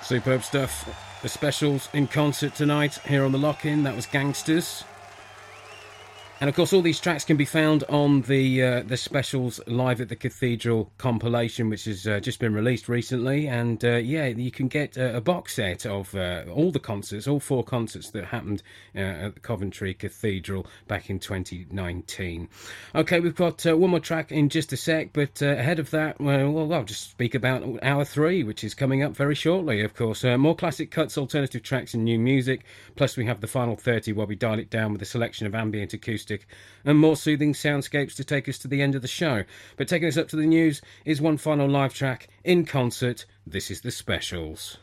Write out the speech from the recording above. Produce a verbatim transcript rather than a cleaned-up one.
Superb stuff. The Specials in concert tonight here on The Lock-In. That was Gangsters. And of course, all these tracks can be found on the uh, the Specials Live at the Cathedral compilation, which has uh, just been released recently. And uh, yeah, you can get a, a box set of uh, all the concerts, all four concerts that happened uh, at the Coventry Cathedral back in twenty nineteen. Okay, we've got uh, one more track in just a sec, but uh, ahead of that, well, I'll just speak about hour three, which is coming up very shortly, of course. Uh, more classic cuts, alternative tracks and new music. Plus, we have the final thirty where we dial it down with a selection of ambient acoustic and more soothing soundscapes to take us to the end of the show. But taking us up to the news is one final live track in concert. This is The Specials.